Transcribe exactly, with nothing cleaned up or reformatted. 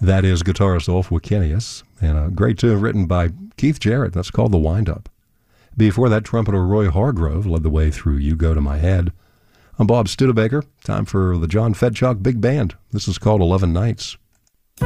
That is guitarist Ulf Wikenius, and a great tune written by Keith Jarrett. That's called The Wind-Up. Before that, trumpeter Roy Hargrove led the way through You Go to My Head. I'm Bob Studebaker. Time for the John Fedchuk Big Band. This is called eleven Nights.